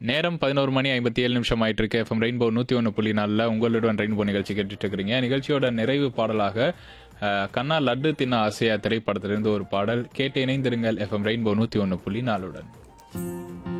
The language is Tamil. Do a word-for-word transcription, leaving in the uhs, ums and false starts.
நேரம் பதினொரு மணி ஐம்பத்தி ஏழு நிமிஷம் ஆயிட்டு இருக்கு. எஃப்எம் ரெயின்போ நூற்றி ஒன்று புள்ளி நாலில் உங்களுடன் ரெயின்போ நிகழ்ச்சி கேட்டுட்டு இருக்கிறீங்க. நிகழ்ச்சியோட நிறைவு பாடலாக அஹ், கண்ணா லட்டு தின்ன ஆசையா திரைப்படத்திலிருந்து ஒரு பாடல் கேட்டு இணைந்திருங்கள். எஃப்எம் ரெயின்போ நூற்றி ஒன்று புள்ளி நாலுடன்